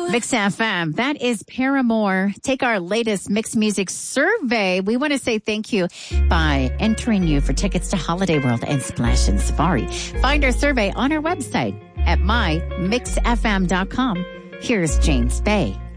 Mix FM. That is Paramore. Take our latest mixed music survey. We want to say thank you by entering you for tickets to Holiday World and Splash and Safari. Find our survey on our website at mymixfm.com. Here's James Bay.